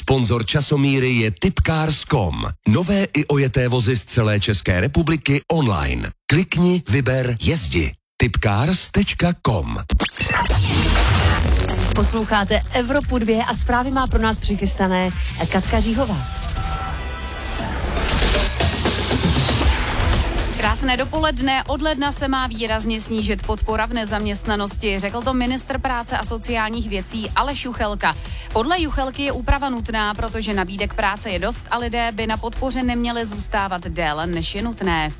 Sponzor časomíry je Tipcars.com. Nové i ojeté vozy z celé České republiky online. Klikni, vyber, jezdi. Tipcars.com. Posloucháte Evropu 2 a zprávy má pro nás přichystané Katka Říhová. Krásné dopoledne. Od ledna se má výrazně snížit podpora v nezaměstnanosti, řekl to ministr práce a sociálních věcí Aleš Juchelka. Podle Juchelky je úprava nutná, protože nabídek práce je dost a lidé by na podpoře neměli zůstávat déle, než je nutné.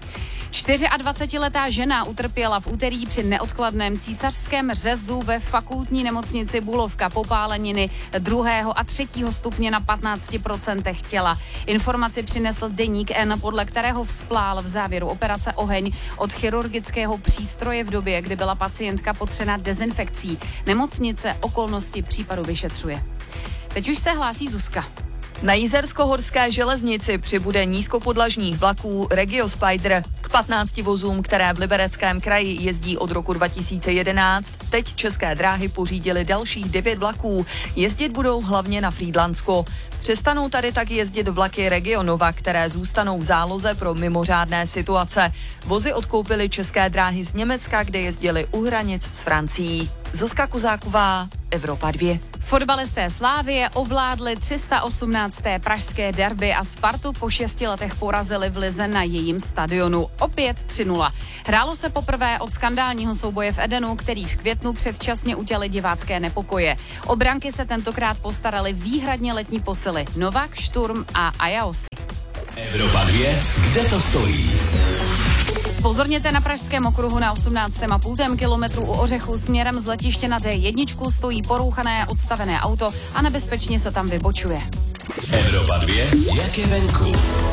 24letá žena utrpěla v úterý při neodkladném císařském řezu ve fakultní nemocnici Bulovka popáleniny 2. a 3. stupně na 15% těla. Informaci přinesl deník N, podle kterého vzplál v závěru operace oheň od chirurgického přístroje v době, kdy byla pacientka potřena dezinfekcí. Nemocnice okolnosti případu vyšetřuje. Teď už se hlásí Zuzka. Na Jizersko-horské železnici přibude nízkopodlažních vlaků Regio Spider. K 15 vozům, které v Libereckém kraji jezdí od roku 2011, teď České dráhy pořídily dalších 9 vlaků. Jezdit budou hlavně na Frýdlantsko. Přestanou tady tak jezdit vlaky Regionova, které zůstanou v záloze pro mimořádné situace. Vozy odkoupily České dráhy z Německa, kde jezdily u hranic s Francií. Zuzka Kuzáková, Evropa 2. Fotbalisté Slávie ovládli 318. pražské derby a Spartu po 6 letech porazili v lize na jejím stadionu. Opět 3-0. Hrálo se poprvé od skandálního souboje v Edenu, který v květnu předčasně utěli divácké nepokoje. O branky se tentokrát postarali výhradně letní posily Novák, Šturm a Ajaosi. Evropa 2, kde to stojí? Spozorněte na pražském okruhu na 18,5 kilometru u Ořechu směrem z letiště na D1 stojí porouchané odstavené auto a nebezpečně se tam vybočuje. Evropa 2, jak je venku?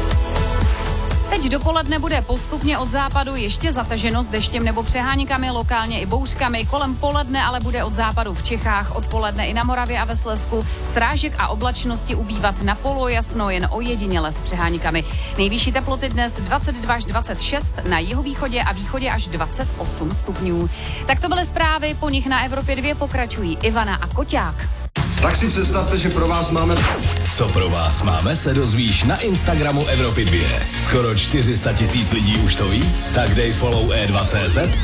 Teď dopoledne bude postupně od západu ještě zataženo s deštěm nebo přeháníkami, lokálně i bouřkami. Kolem poledne ale bude od západu v Čechách, odpoledne i na Moravě a ve Slezsku srážek a oblačnosti ubývat na polojasno, jen ojediněle s přeháníkami. Nejvyšší teploty dnes 22 až 26, na jihovýchodě a východě až 28 stupňů. Tak to byly zprávy, po nich na Evropě 2 pokračují Ivana a Koťák. Tak si představte, že pro vás máme... Co pro vás máme, se dozvíš na Instagramu Evropy 2. Skoro 400 000 lidí už to ví? Tak dej follow E2.cz